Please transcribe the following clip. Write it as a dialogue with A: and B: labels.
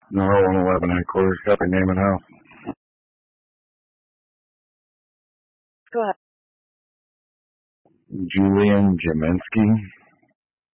A: No, 111 headquarters. Got their name and house.
B: Go ahead.
A: Julian Jaminski.